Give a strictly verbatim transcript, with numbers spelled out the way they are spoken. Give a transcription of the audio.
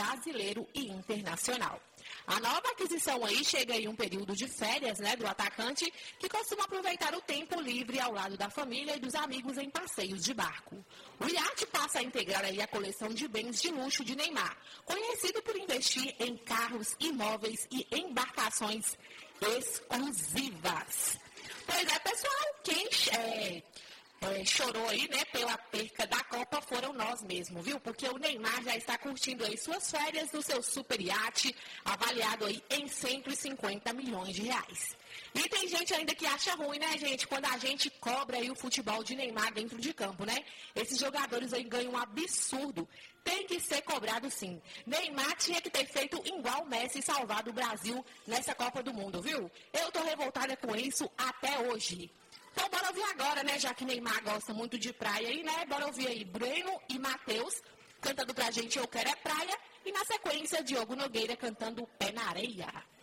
brasileiro e internacional. A nova aquisição aí chega em um período de férias, né, do atacante, que costuma aproveitar o tempo livre ao lado da família e dos amigos em passeios de barco. O iate passa a integrar aí a coleção de bens de luxo de Neymar, conhecido por investir em carros, imóveis e embarcações exclusivas. Pois é, pessoal, quem é, é, chorou aí, né, pela perca da Copa foram nós mesmos, viu? Porque o Neymar já está curtindo aí suas férias no seu super iate, avaliado aí em cento e cinquenta milhões de reais. E tem gente ainda que acha ruim, né, gente, quando a gente cobra aí o futebol de Neymar dentro de campo, né? Esses jogadores aí ganham um absurdo. Tem que ser cobrado sim. Neymar tinha que ter feito igual o Messi e salvado o Brasil nessa Copa do Mundo, viu? Eu tô revoltada com isso até hoje. Então bora ouvir agora, né, já que Neymar gosta muito de praia aí, né? Bora ouvir aí Breno e Matheus cantando pra gente Eu Quero é Praia e na sequência Diogo Nogueira cantando Pé na Areia.